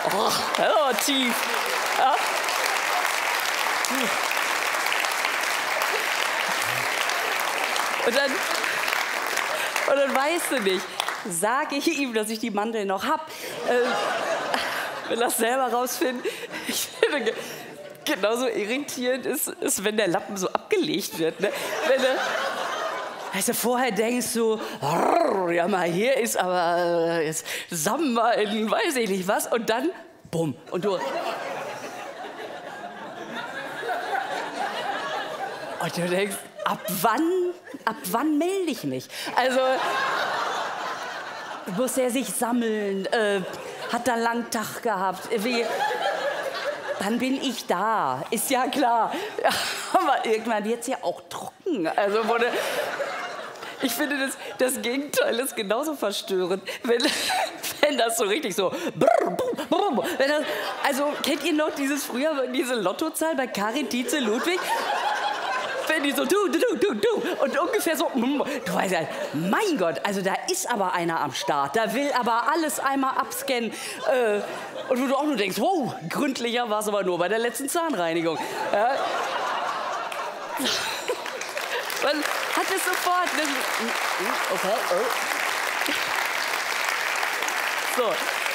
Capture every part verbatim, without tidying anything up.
Oh, oh tief. Ja. Und dann, und dann weißt du nicht, sage ich ihm, dass ich die Mandeln noch hab. Äh, will das selber rausfinden. Ich finde, genauso irritierend ist, ist, wenn der Lappen so abgelegt wird. Ne? Wenn du, also vorher denkst du, ja mal hier ist aber äh, jetzt Samba in weiß ich nicht was. Und dann, bumm. Und du... Und du denkst, ab wann, ab wann melde ich mich? Also, muss er sich sammeln? Äh, hat er einen langen Tag gehabt? Wie, dann bin ich da, ist ja klar. Aber irgendwann wird es ja auch trocken. Also, wurde, ich finde, das, das Gegenteil ist genauso verstörend. Wenn, wenn das so richtig so... Wenn das, also, kennt ihr noch dieses früher, diese Lottozahl bei Karin, Tietze, Ludwig? Wenn die so du, du, du, du und ungefähr so, du weißt ja, mein Gott, also da ist aber einer am Start, da will aber alles einmal abscannen. Äh, und wo du auch nur denkst, wow, gründlicher war es aber nur bei der letzten Zahnreinigung. Ja. Man hat es sofort. Okay, oh. So.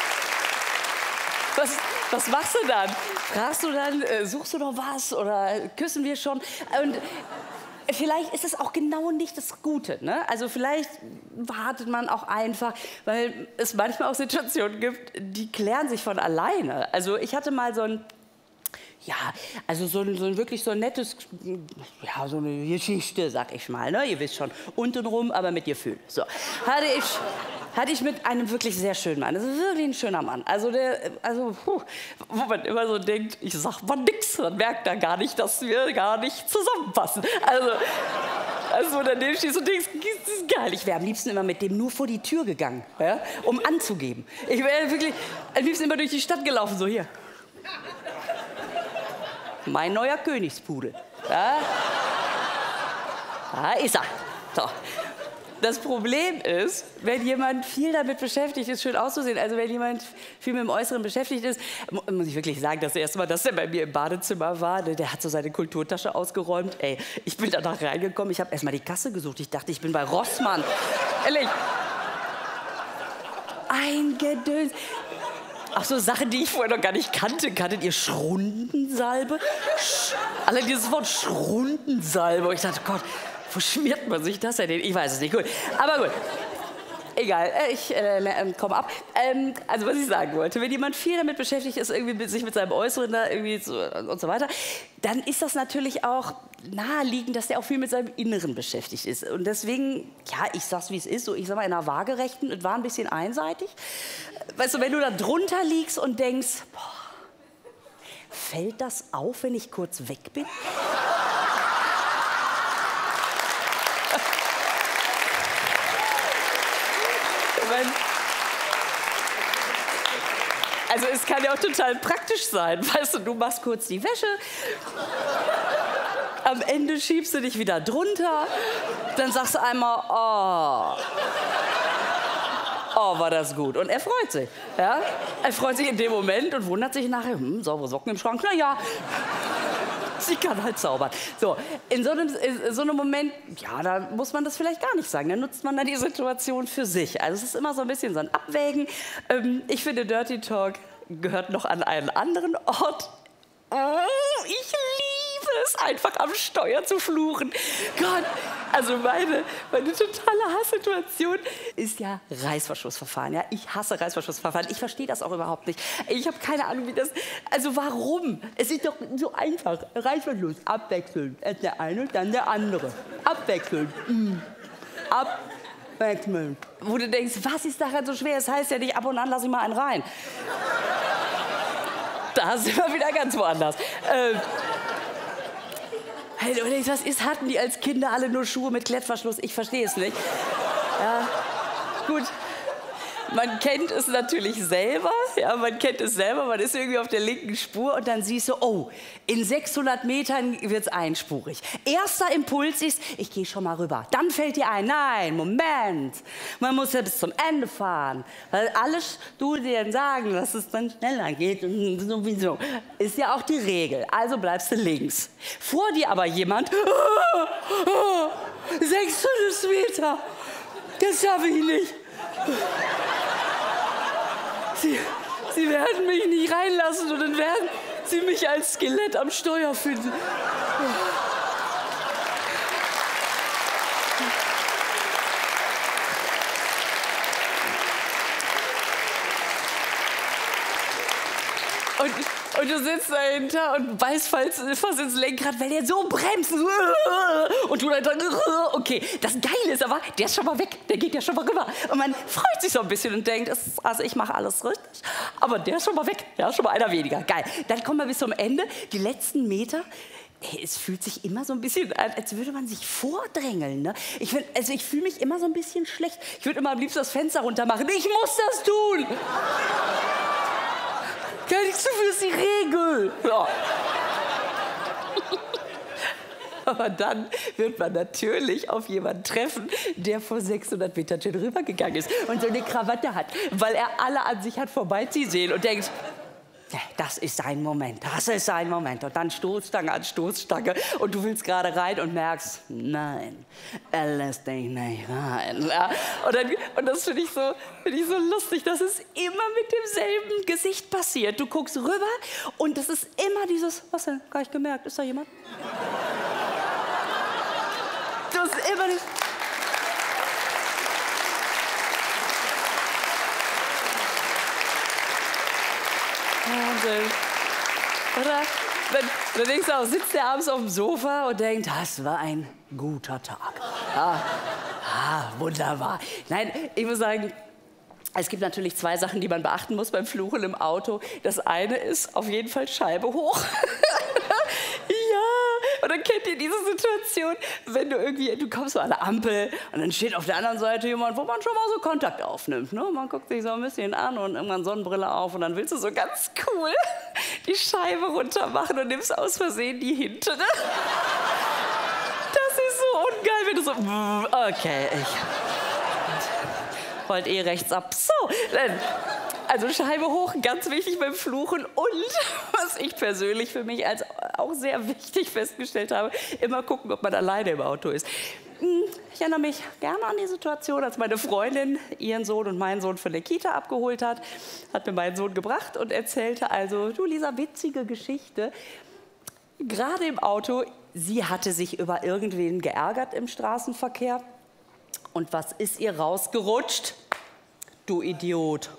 Was, was machst du dann? Fragst du dann, äh, suchst du noch was oder küssen wir schon? Und vielleicht ist es auch genau nicht das Gute. Ne? Also vielleicht wartet man auch einfach, weil es manchmal auch Situationen gibt, die klären sich von alleine. Also ich hatte mal so ein, ja, also so ein, so ein wirklich so ein nettes, ja, so eine Geschichte, sag ich mal, ne? Ihr wisst schon, untenrum, aber mit Gefühl. So, hatte ich, hatte ich mit einem wirklich sehr schönen Mann. Das ist wirklich ein schöner Mann. Also der, also, puh, wo man immer so denkt, ich sag mal nix, dann merkt er gar nicht, dass wir gar nicht zusammenpassen. Also, also daneben stehst und denkst, das ist geil. Ich wäre am liebsten immer mit dem nur vor die Tür gegangen, ja, um anzugeben. Ich wäre wirklich am liebsten immer durch die Stadt gelaufen, so hier. Mein neuer Königspudel. Ja? Da ist er. So. Das Problem ist, wenn jemand viel damit beschäftigt ist, schön auszusehen, also wenn jemand viel mit dem Äußeren beschäftigt ist, muss ich wirklich sagen, das erste Mal, dass er bei mir im Badezimmer war, der hat so seine Kulturtasche ausgeräumt. Ey, ich bin danach reingekommen, ich habe erst mal die Kasse gesucht. Ich dachte, ich bin bei Rossmann. Ehrlich. Ein Gedöns. Ach so, Sachen, die ich vorher noch gar nicht kannte. Kanntet ihr Schrundensalbe? Sch Allein dieses Wort Schrundensalbe. Und ich dachte, Gott, wo schmiert man sich das denn? Ich weiß es nicht. Gut. Aber gut. Egal, ich äh, äh, komme ab. Ähm, also was ich sagen wollte, wenn jemand viel damit beschäftigt ist, irgendwie mit, sich mit seinem Äußeren da irgendwie so, und so weiter, dann ist das natürlich auch naheliegend, dass der auch viel mit seinem Inneren beschäftigt ist. Und deswegen, ja, ich sag's wie es ist, so ich sag mal in einer Waagerechten, es war ein bisschen einseitig. Weißt du, wenn du da drunter liegst und denkst, boah, fällt das auf, wenn ich kurz weg bin? Also es kann ja auch total praktisch sein. Weißt du, du machst kurz die Wäsche, am Ende schiebst du dich wieder drunter, dann sagst du einmal, oh, oh, war das gut. Und er freut sich. Ja? Er freut sich in dem Moment und wundert sich nachher, hm, saubere Socken im Schrank, na ja. Sie kann halt zaubern. So, in so, einem, in so einem Moment, ja, da muss man das vielleicht gar nicht sagen. Da nutzt man dann die Situation für sich. Also es ist immer so ein bisschen so ein Abwägen. Ähm, ich finde, Dirty Talk gehört noch an einen anderen Ort. Oh, ich liebe es, einfach am Steuer zu fluchen. Gott, also meine, meine totale Hasssituation ist ja Reißverschlussverfahren. Ja? Ich hasse Reißverschlussverfahren. Ich verstehe das auch überhaupt nicht. Ich habe keine Ahnung, wie das... Also warum? Es ist doch so einfach. Reißverschluss, abwechselnd. Erst der eine, dann der andere. Abwechselnd. Mm. Abwechselnd. Wo du denkst, was ist daran so schwer? Das heißt ja nicht, ab und an lasse ich mal einen rein. Da sind wir wieder ganz woanders. Ähm, hey, du denkst, was ist, hatten die als Kinder alle nur Schuhe mit Klettverschluss? Ich verstehe es nicht. Ja, gut. man kennt es natürlich selber, ja, man kennt es selber, man ist irgendwie auf der linken Spur und dann siehst du, oh, in sechshundert Metern wird es einspurig. Erster Impuls ist, ich gehe schon mal rüber. Dann fällt dir ein, nein, Moment, man muss ja bis zum Ende fahren, weil alle Studien sagen, dass es dann schneller geht und sowieso. Ist ja auch die Regel, also bleibst du links. Vor dir aber jemand, oh, oh, sechshundert Meter, das schaffe ich nicht. Sie, Sie werden mich nicht reinlassen und dann werden Sie mich als Skelett am Steuer finden. Und, und du sitzt dahinter und beißt fast ins Lenkrad, weil der so bremst. Und du dann sagst, okay, das Geile ist aber, der ist schon mal weg, der geht ja schon mal rüber. Und man freut sich so ein bisschen und denkt, also ich mache alles richtig, aber der ist schon mal weg, ja, schon mal einer weniger. Geil. Dann kommen wir bis zum Ende, die letzten Meter. Es fühlt sich immer so ein bisschen an, als würde man sich vordrängeln. Ne? Ich, find, also ich fühle mich immer so ein bisschen schlecht. Ich würde immer am liebsten das Fenster runter machen. Ich muss das tun! Gar nichts dafür ist die Regel. Ja. Aber dann wird man natürlich auf jemanden treffen, der vor sechshundert Metern schon rübergegangen ist und so eine Krawatte hat, weil er alle an sich hat vorbeiziehen sehen und denkt, das ist sein Moment, das ist sein Moment. Und dann Stoßstange an Stoßstange und du willst gerade rein und merkst, nein, er lässt dich nicht rein. Ja? Und, dann, und das finde ich, so, find ich so lustig, dass es immer mit demselben Gesicht passiert. Du guckst rüber und das ist immer dieses, was denn, gar nicht gemerkt, ist da jemand? Du hast immer nicht... Wahnsinn. Oder? Dann, dann denkst du auch, sitzt der abends auf dem Sofa und denkt, das war ein guter Tag. Ah, ah, wunderbar. Nein, ich muss sagen, es gibt natürlich zwei Sachen, die man beachten muss beim Fluchen im Auto. Das eine ist auf jeden Fall Scheibe hoch. Ja, und dann kennt ihr diese Situation, wenn du irgendwie, du kommst so an der Ampel und dann steht auf der anderen Seite jemand, wo man schon mal so Kontakt aufnimmt. Ne? Man guckt sich so ein bisschen an und irgendwann Sonnenbrille auf und dann willst du so ganz cool die Scheibe runter machen und nimmst aus Versehen die hintere. Das ist so ungeil, wenn du so, okay, ich wollte eh rechts ab. So, dann, also Scheibe hoch, ganz wichtig beim Fluchen. Und was ich persönlich für mich als auch sehr wichtig festgestellt habe, immer gucken, ob man alleine im Auto ist. Ich erinnere mich gerne an die Situation, als meine Freundin ihren Sohn und meinen Sohn von der Kita abgeholt hat, hat mir meinen Sohn gebracht und erzählte also, du Lisa, witzige Geschichte. Gerade im Auto, sie hatte sich über irgendwen geärgert im Straßenverkehr. Und was ist ihr rausgerutscht? Du Idiot.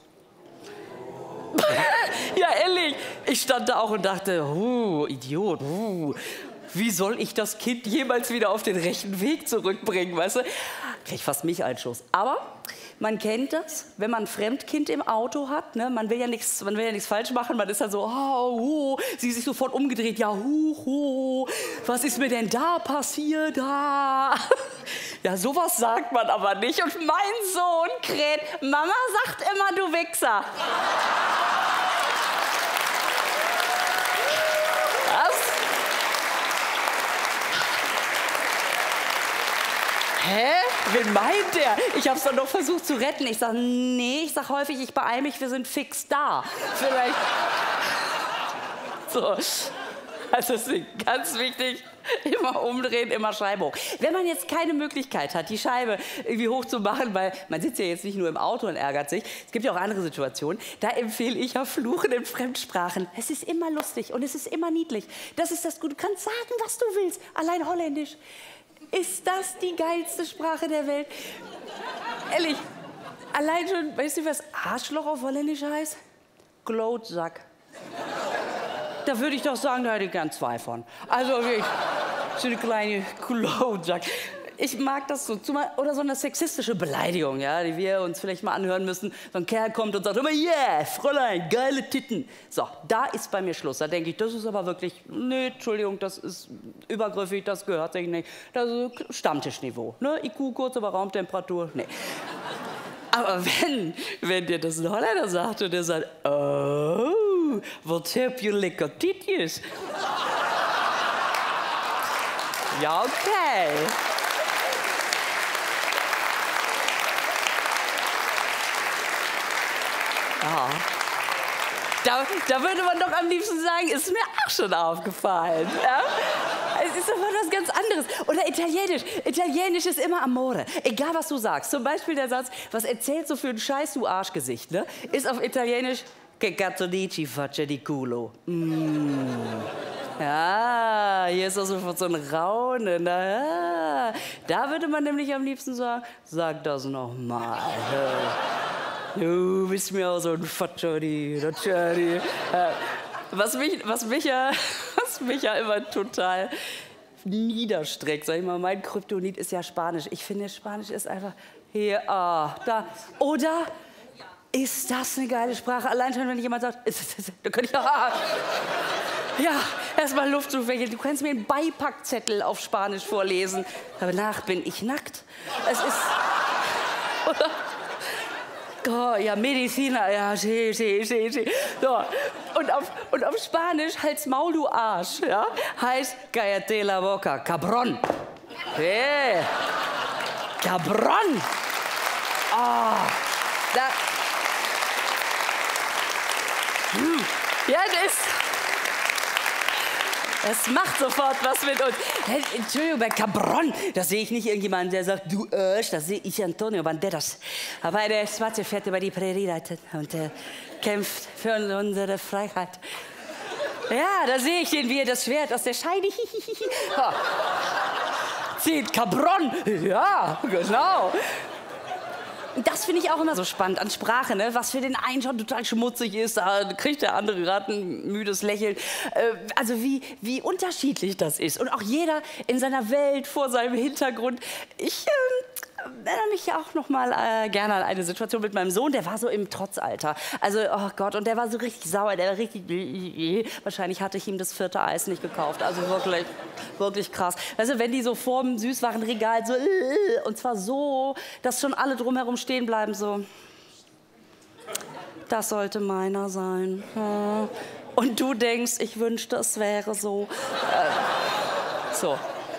Ja, ehrlich. Ich stand da auch und dachte, uh, Idiot, uh. Wie soll ich das Kind jemals wieder auf den rechten Weg zurückbringen, weißt du? Krieg ich fast mich Einschuss. Aber man kennt das, wenn man ein Fremdkind im Auto hat, ne? Man will ja nichts, man will ja nichts falsch machen, man ist dann so, oh, oh, sie sich sofort umgedreht, ja, hu, hu, was ist mir denn da passiert? Ah. Ja, sowas sagt man aber nicht. Und mein Sohn kräht, Mama sagt immer, du Wichser. Was? Hä? Wen meint der? Ich hab's dann noch versucht zu retten. Ich sag, nee, ich sag häufig, ich beeil mich, wir sind fix da. Vielleicht. So. Also es ist ganz wichtig, immer umdrehen, immer Scheibe hoch. Wenn man jetzt keine Möglichkeit hat, die Scheibe irgendwie hoch zu machen, weil man sitzt ja jetzt nicht nur im Auto und ärgert sich, es gibt ja auch andere Situationen, da empfehle ich ja Fluchen in Fremdsprachen. Es ist immer lustig und es ist immer niedlich. Das ist das Gute. Du kannst sagen, was du willst, allein Holländisch. Ist das die geilste Sprache der Welt? Ehrlich, allein schon, weißt du, was Arschloch auf Holländisch heißt? Klootzack. Da würde ich doch sagen, da hätte ich gern zwei von. Also wirklich, so eine kleine Klootzack. Ich mag das so. Oder so eine sexistische Beleidigung, ja, die wir uns vielleicht mal anhören müssen. So ein Kerl kommt und sagt immer, yeah, Fräulein, geile Titten. So, da ist bei mir Schluss. Da denke ich, das ist aber wirklich, nee, Entschuldigung, das ist übergriffig, das gehört sich nicht. Das ist Stammtischniveau. Ne? I Q, kurz, aber Raumtemperatur, nee. Aber wenn, wenn dir das ein Holländer sagt und der sagt, oh, wat heb je lekker tietjes? Ja, okay. Ja. Da, da würde man doch am liebsten sagen, ist mir auch schon aufgefallen. Ja? Es ist aber was ganz anderes. Oder Italienisch. Italienisch ist immer Amore. Egal, was du sagst. Zum Beispiel der Satz, was erzählst du für einen Scheiß, du Arschgesicht, ne? Ist auf Italienisch, che cazzo dici faccia di culo. Mm. Ja, hier ist auch sofort so ein Raunen. Ja. Da würde man nämlich am liebsten sagen, sag das noch mal. Du bist mir auch so ein Fatschari, Fatschari. Was mich, was mich ja, was mich ja immer total niederstreckt, sag ich mal, mein Kryptonit ist ja Spanisch. Ich finde, Spanisch ist einfach hier, ah, da. Oder ist das eine geile Sprache? Allein schon, wenn jemand sagt, da könnte ich auch, ah. Ja, erstmal Luft zu fächeln. Du kannst mir einen Beipackzettel auf Spanisch vorlesen. Danach bin ich nackt. Es ist, oder? Oh, ja, Mediziner, ja, sí, sí, sí, sí. So. Und, auf, und auf Spanisch, halt's Maul, du Arsch, ja, heißt cállate la boca, cabrón. Hey. Cabrón. Oh, da. Hm. Ja, das... Das macht sofort was mit uns. Entschuldigung, bei Cabron, da sehe ich nicht irgendjemanden, der sagt, du Arsch, da sehe ich Antonio Banderas. Aber der Schwarze fährt über die Prärie und äh, kämpft für unsere Freiheit. Ja, da sehe ich ihn, wie er das Schwert aus der Scheide zieht. Cabron, ja, genau. Das finde ich auch immer so spannend an Sprache, ne? Was für den einen schon total schmutzig ist, da kriegt der andere gerade ein müdes Lächeln. Äh, also wie, wie unterschiedlich das ist. Und auch jeder in seiner Welt, vor seinem Hintergrund. Ich äh, erinnere mich auch noch mal äh, gerne an eine Situation mit meinem Sohn, der war so im Trotzalter. Also, oh Gott, und der war so richtig sauer, der war richtig... Wahrscheinlich hatte ich ihm das vierte Eis nicht gekauft. Also wirklich, wirklich krass. Weißt du, wenn die so vorm Süßwarenregal so... Und zwar so, dass schon alle drumherum stehen bleiben, so... Das sollte meiner sein. Und du denkst, ich wünschte, es wäre so. Äh, so.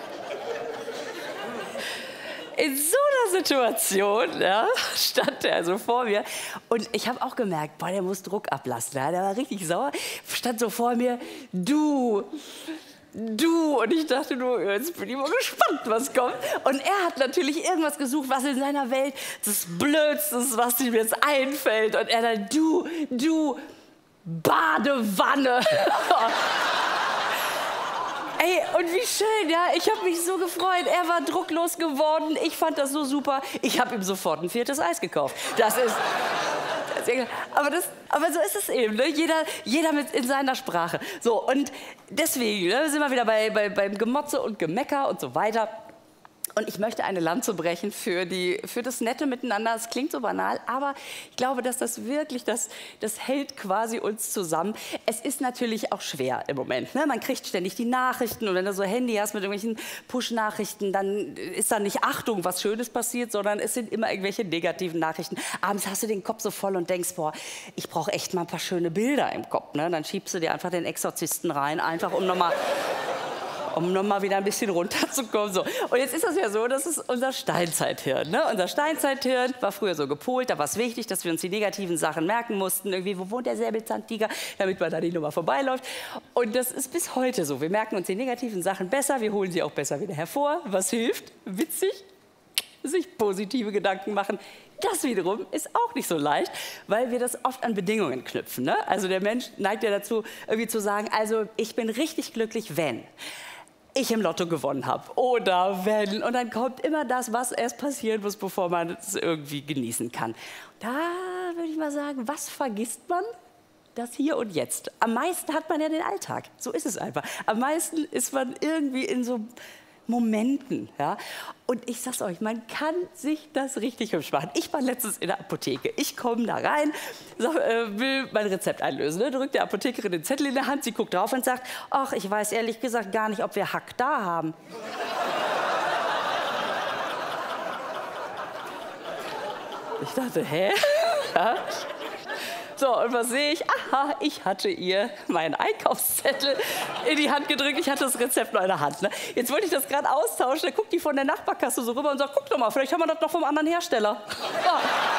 In so einer Situation, ja, stand er also vor mir und ich habe auch gemerkt, boah, der muss Druck ablassen. Ja, der war richtig sauer, stand so vor mir, du, du. Und ich dachte nur, jetzt bin ich mal gespannt, was kommt. Und er hat natürlich irgendwas gesucht, was in seiner Welt das Blödste ist, was ihm jetzt einfällt. Und er dann, du, du, Badewanne. Ey, und wie schön, ja, ich habe mich so gefreut. Er war drucklos geworden, ich fand das so super. Ich habe ihm sofort ein viertes Eis gekauft. Das ist... Das ist aber, das, aber so ist es eben, ne? Jeder, jeder mit in seiner Sprache. So, und deswegen ne, sind wir wieder bei, bei, beim Gemotze und Gemecker und so weiter. Und ich möchte eine Lanze brechen für, die, für das nette Miteinander. Es klingt so banal, aber ich glaube, dass das wirklich, das, das hält quasi uns zusammen. Es ist natürlich auch schwer im Moment. Ne? Man kriegt ständig die Nachrichten und wenn du so Handy hast mit irgendwelchen Push-Nachrichten, dann ist da nicht Achtung, was Schönes passiert, sondern es sind immer irgendwelche negativen Nachrichten. Abends hast du den Kopf so voll und denkst, boah, ich brauche echt mal ein paar schöne Bilder im Kopf. Ne? Dann schiebst du dir einfach den Exorzisten rein, einfach um nochmal... um noch mal wieder ein bisschen runterzukommen. So. Und jetzt ist das ja so, das ist unser Steinzeithirn. Ne? Unser Steinzeithirn war früher so gepolt, da war es wichtig, dass wir uns die negativen Sachen merken mussten. Irgendwie, wo wohnt der Säbelzahntiger, damit man da die Nummer vorbeiläuft. Und das ist bis heute so. Wir merken uns die negativen Sachen besser, wir holen sie auch besser wieder hervor. Was hilft? Witzig, sich positive Gedanken machen. Das wiederum ist auch nicht so leicht, weil wir das oft an Bedingungen knüpfen. Ne? Also der Mensch neigt ja dazu, irgendwie zu sagen, also ich bin richtig glücklich, wenn ich im Lotto gewonnen habe oder wenn. Und dann kommt immer das, was erst passieren muss, bevor man es irgendwie genießen kann. Da würde ich mal sagen, was vergisst man? Das Hier und Jetzt. Am meisten hat man ja den Alltag. So ist es einfach. Am meisten ist man irgendwie in so Momenten. Ja? Und ich sag's euch, man kann sich das richtig hübsch machen. Ich war letztens in der Apotheke. Ich komme da rein, sag, äh, will mein Rezept einlösen. Ne? Drückt der Apothekerin den Zettel in der Hand, sie guckt drauf und sagt, ach, ich weiß ehrlich gesagt gar nicht, ob wir Hack da haben. Ich dachte, hä? Ja. So, und was sehe ich? Aha, ich hatte ihr meinen Einkaufszettel in die Hand gedrückt. Ich hatte das Rezept noch in der Hand. Ne? Jetzt wollte ich das gerade austauschen. Da guckt die von der Nachbarkasse so rüber und sagt, guck doch mal, vielleicht haben wir das noch vom anderen Hersteller. Ja.